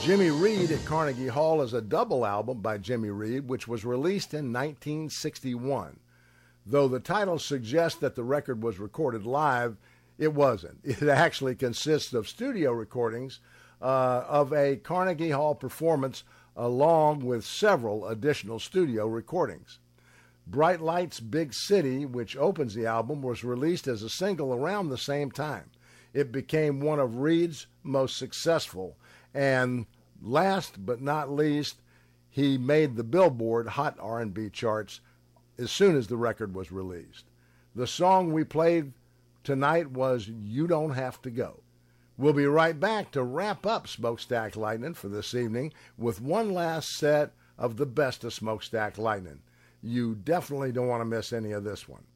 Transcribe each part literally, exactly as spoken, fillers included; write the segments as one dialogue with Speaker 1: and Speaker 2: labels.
Speaker 1: Jimmy Reed at Carnegie Hall is a double album by Jimmy Reed, which was released in nineteen sixty-one. Though the title suggests that the record was recorded live, it wasn't. It actually consists of studio recordings uh, of a Carnegie Hall performance along with several additional studio recordings. Bright Lights, Big City, which opens the album, was released as a single around the same time. It became one of Reed's most successful, and last but not least, he made the Billboard Hot R and B charts as soon as the record was released. The song we played tonight was You Don't Have to Go. We'll be right back to wrap up Smokestack Lightning for this evening with one last set of the best of Smokestack Lightning. You definitely don't want to miss any of this one.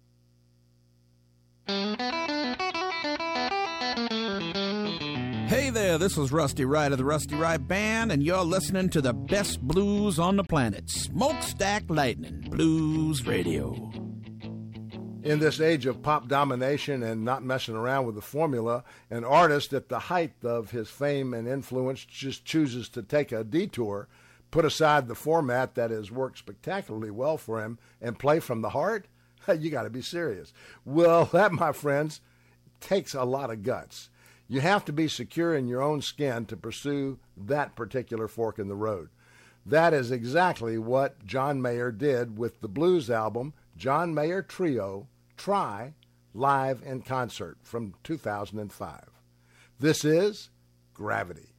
Speaker 2: Hey there, this is Rusty Wright of the Rusty Wright Band, and you're listening to the best blues on the planet, Smokestack Lightning Blues Radio.
Speaker 1: In this age of pop domination and not messing around with the formula, an artist at the height of his fame and influence just chooses to take a detour, put aside the format that has worked spectacularly well for him, and play from the heart? You got to be serious. Well, that, my friends, takes a lot of guts. You have to be secure in your own skin to pursue that particular fork in the road. That is exactly what John Mayer did with the blues album John Mayer Trio, Try, Live in Concert from two thousand five. This is Gravity.